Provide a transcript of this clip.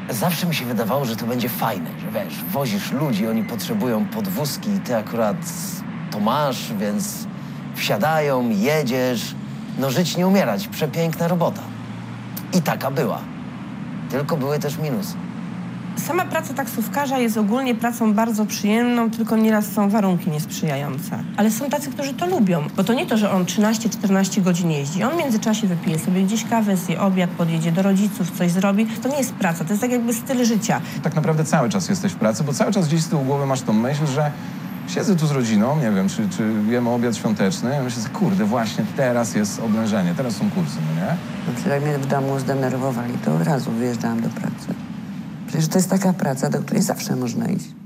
Zawsze mi się wydawało, że to będzie fajne, że wiesz, wozisz ludzi, oni potrzebują podwózki i ty akurat to masz, więc wsiadają, jedziesz. No żyć nie umierać, przepiękna robota. I taka była. Tylko były też minusy. Sama praca taksówkarza jest ogólnie pracą bardzo przyjemną, tylko nieraz są warunki niesprzyjające. Ale są tacy, którzy to lubią, bo to nie to, że on 13-14 godzin jeździ. On w międzyczasie wypije sobie gdzieś kawę, zje obiad, podjedzie do rodziców, coś zrobi. To nie jest praca, to jest tak jakby styl życia. Tak naprawdę cały czas jesteś w pracy, bo cały czas gdzieś z tyłu głowy masz tą myśl, że siedzę tu z rodziną, nie wiem, czy jemy obiad świąteczny, i myślę, kurde, właśnie teraz jest oblężenie, teraz są kursy, no nie? No, jak mnie w domu zdenerwowali, to od razu wyjeżdżałam do pracy. Przecież to jest taka praca, do której zawsze można iść.